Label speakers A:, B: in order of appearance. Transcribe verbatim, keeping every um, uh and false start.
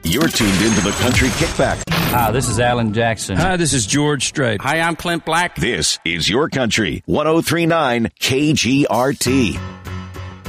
A: You're tuned into the Country Kickback.
B: Hi, this is Alan Jackson.
C: Hi, this is George Strait.
D: Hi, I'm Clint Black.
A: This is Your Country, one oh three point nine K G R T.